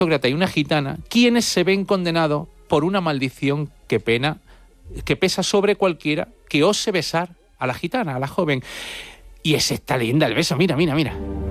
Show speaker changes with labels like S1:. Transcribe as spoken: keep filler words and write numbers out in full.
S1: aristócrata y una gitana, quienes se ven condenados por una maldición que pena, que pesa sobre cualquiera que ose besar a la gitana, a la joven. Y es esta leyenda el beso, mira, mira, mira.